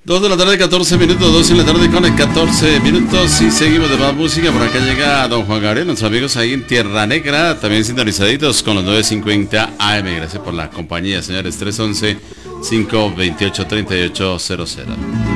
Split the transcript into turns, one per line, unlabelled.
2 de la tarde, 14 minutos, 2 de la tarde con 14 minutos y seguimos de más música. Por acá llega don Juan Gabriel, nuestros amigos ahí en Tierra Negra, también sintonizaditos con los 950 AM. Gracias por la compañía, señores. 311-528-3800.